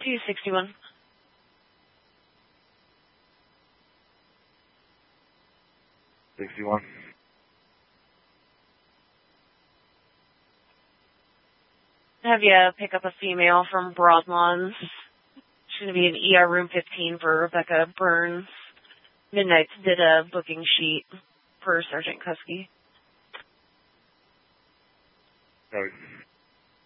261. Have you pick up a female from Broadlawns. She's going to be in ER room 15 for Rebecca Burns. Midnights did a booking sheet for Sergeant Kuski. Sorry.